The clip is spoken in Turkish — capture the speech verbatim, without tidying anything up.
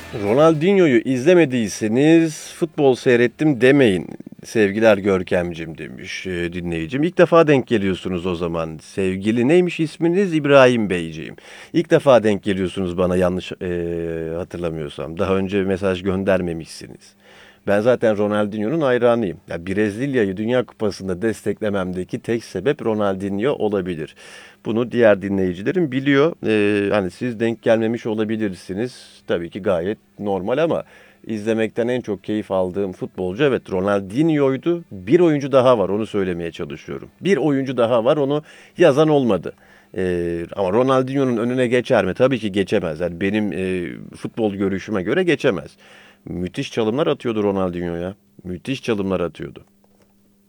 Ronaldinho'yu izlemediyseniz futbol seyrettim demeyin sevgiler Görkemcim demiş e, dinleyicim. İlk defa denk geliyorsunuz o zaman. Sevgili neymiş isminiz? İbrahim Beyciğim. İlk defa denk geliyorsunuz bana yanlış e, hatırlamıyorsam. Daha önce mesaj göndermemişsiniz. Ben zaten Ronaldinho'nun hayranıyım. Ya Brezilya'yı Dünya Kupası'nda desteklememdeki tek sebep Ronaldinho olabilir. Bunu diğer dinleyicilerim biliyor. Ee, hani siz denk gelmemiş olabilirsiniz. Tabii ki gayet normal ama izlemekten en çok keyif aldığım futbolcu evet Ronaldinho'ydu. Bir oyuncu daha var onu söylemeye çalışıyorum. Bir oyuncu daha var onu yazan olmadı. Ee, ama Ronaldinho'nun önüne geçer mi? Tabii ki geçemez. Yani benim e, futbol görüşüme göre geçemez. Müthiş çalımlar atıyordu Ronaldinho ya. Müthiş çalımlar atıyordu.